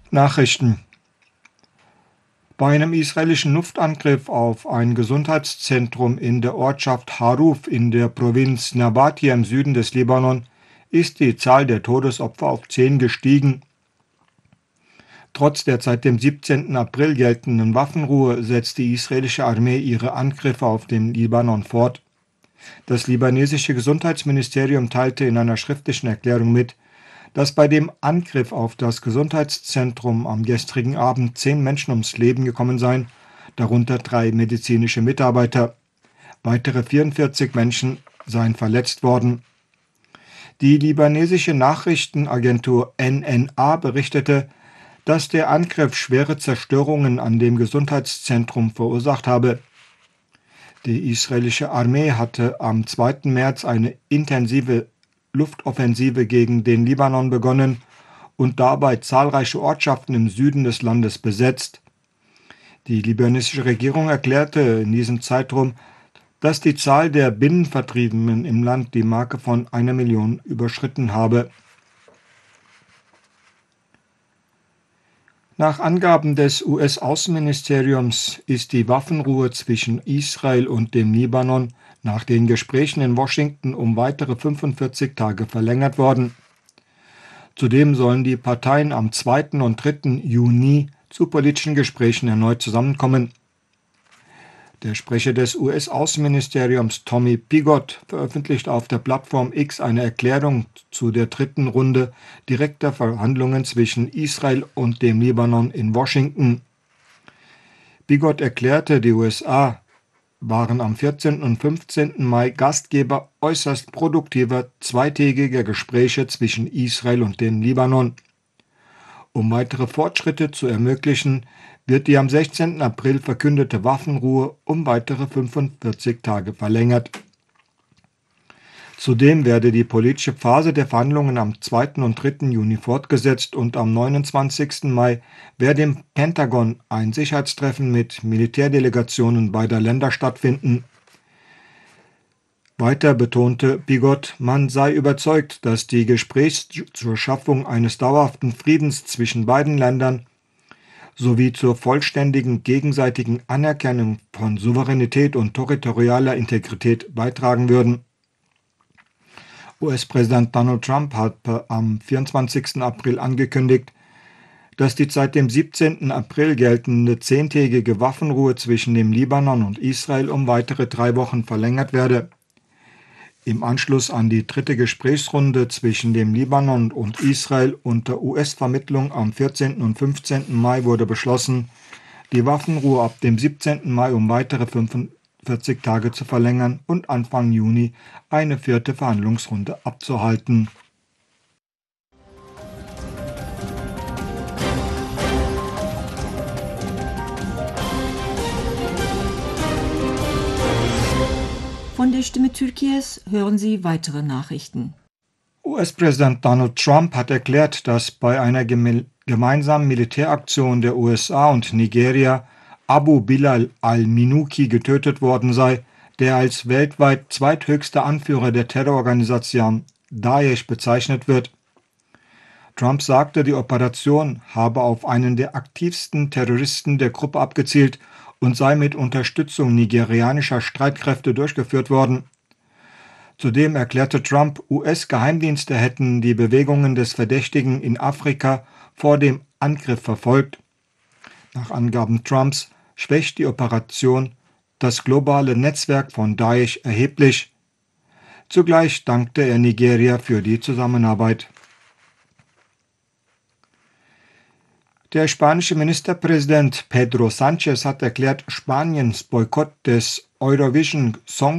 Nachrichten. Bei einem israelischen Luftangriff auf ein Gesundheitszentrum in der Ortschaft Haruf in der Provinz Nabatia im Süden des Libanon ist die Zahl der Todesopfer auf 10 gestiegen. Trotz der seit dem 17. April geltenden Waffenruhe setzt die israelische Armee ihre Angriffe auf den Libanon fort. Das libanesische Gesundheitsministerium teilte in einer schriftlichen Erklärung mit, dass bei dem Angriff auf das Gesundheitszentrum am gestrigen Abend 10 Menschen ums Leben gekommen seien, darunter 3 medizinische Mitarbeiter. Weitere 44 Menschen seien verletzt worden. Die libanesische Nachrichtenagentur NNA berichtete, dass der Angriff schwere Zerstörungen an dem Gesundheitszentrum verursacht habe. Die israelische Armee hatte am 2. März eine intensive Luftoffensive gegen den Libanon begonnen und dabei zahlreiche Ortschaften im Süden des Landes besetzt. Die libanesische Regierung erklärte in diesem Zeitraum, dass die Zahl der Binnenvertriebenen im Land die Marke von 1 Million überschritten habe. Nach Angaben des US-Außenministeriums ist die Waffenruhe zwischen Israel und dem Libanon nach den Gesprächen in Washington um weitere 45 Tage verlängert worden. Zudem sollen die Parteien am 2. und 3. Juni zu politischen Gesprächen erneut zusammenkommen. Der Sprecher des US-Außenministeriums Tommy Pigott veröffentlicht auf der Plattform X eine Erklärung zu der 3. Runde direkter Verhandlungen zwischen Israel und dem Libanon in Washington. Pigott erklärte, die USA waren am 14. und 15. Mai Gastgeber äußerst produktiver zweitägiger Gespräche zwischen Israel und dem Libanon. Um weitere Fortschritte zu ermöglichen, wird die am 16. April verkündete Waffenruhe um weitere 45 Tage verlängert. Zudem werde die politische Phase der Verhandlungen am 2. und 3. Juni fortgesetzt und am 29. Mai werde im Pentagon ein Sicherheitstreffen mit Militärdelegationen beider Länder stattfinden. Weiter betonte Pigott, man sei überzeugt, dass die Gespräche zur Schaffung eines dauerhaften Friedens zwischen beiden Ländern sowie zur vollständigen gegenseitigen Anerkennung von Souveränität und territorialer Integrität beitragen würden. US-Präsident Donald Trump hat am 24. April angekündigt, dass die seit dem 17. April geltende 10-tägige Waffenruhe zwischen dem Libanon und Israel um weitere 3 Wochen verlängert werde. Im Anschluss an die 3. Gesprächsrunde zwischen dem Libanon und Israel unter US-Vermittlung am 14. und 15. Mai wurde beschlossen, die Waffenruhe ab dem 17. Mai um weitere 45 Tage zu verlängern und Anfang Juni eine 4. Verhandlungsrunde abzuhalten. Von der Stimme Türkies hören Sie weitere Nachrichten. US-Präsident Donald Trump hat erklärt, dass bei einer gemeinsamen Militäraktion der USA und Nigeria Abu Bilal al-Minuki getötet worden sei, der als weltweit zweithöchster Anführer der Terrororganisation Daesh bezeichnet wird. Trump sagte, die Operation habe auf einen der aktivsten Terroristen der Gruppe abgezielt und sei mit Unterstützung nigerianischer Streitkräfte durchgeführt worden. Zudem erklärte Trump, US-Geheimdienste hätten die Bewegungen des Verdächtigen in Afrika vor dem Angriff verfolgt. Nach Angaben Trumps schwächt die Operation das globale Netzwerk von Daesh erheblich. Zugleich dankte er Nigeria für die Zusammenarbeit. Der spanische Ministerpräsident Pedro Sánchez hat erklärt, Spaniens Boykott des Eurovision Song